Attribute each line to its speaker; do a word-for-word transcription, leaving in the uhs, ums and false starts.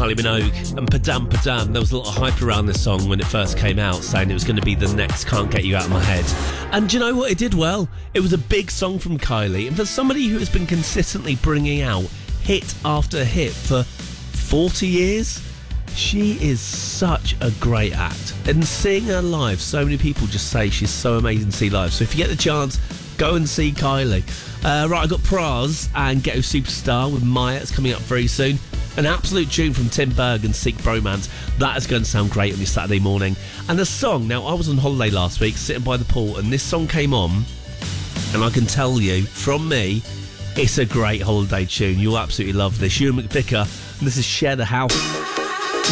Speaker 1: Kylie Minogue and Padam Padam. There was a lot of hype around this song when it first came out, saying it was going to be the next Can't Get You Out of My Head. And do you know what? It did well. It was a big song from Kylie, and for somebody who has been consistently bringing out hit after hit for forty years, she is such a great act. And seeing her live, so many people just say she's so amazing to see live. So if you get the chance, go and see Kylie. Uh, right, I got Praz and Ghetto Superstar with Maya. It's coming up very soon. An absolute tune from Tim Berg and Seek Bromance. That is going to sound great on your Saturday morning. And the song, now I was on holiday last week, sitting by the pool, and this song came on, and I can tell you, from me, it's a great holiday tune. You'll absolutely love this. Ewan McVicker, and this is Share the House.